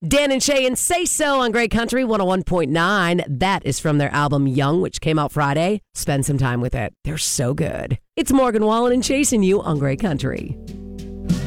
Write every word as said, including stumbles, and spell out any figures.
Dan and Shay and Say So on Great Country one oh one point nine. That is from their album Young, which came out Friday. Spend some time with it. They're so good. It's Morgan Wallen and Chasing You on Great Country.